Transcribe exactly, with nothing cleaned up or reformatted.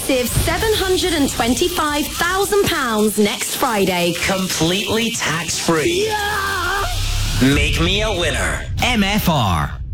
massive seven hundred twenty-five thousand pounds next Friday. Completely tax-free. Yeah! Make me a winner. M F R.